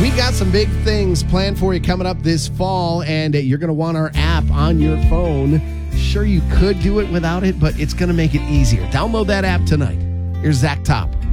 We got some big things planned for you coming up this fall, and you're going to want our app on your phone. Sure, you could do it without it, but it's going to make it easier. Download that app tonight. Here's Zach Top.